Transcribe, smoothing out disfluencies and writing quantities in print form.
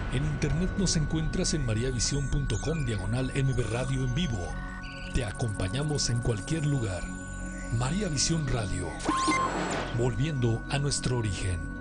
En internet nos encuentras en mariavision.com/MB Radio en vivo. Te acompañamos en cualquier lugar. María Visión Radio, volviendo a nuestro origen.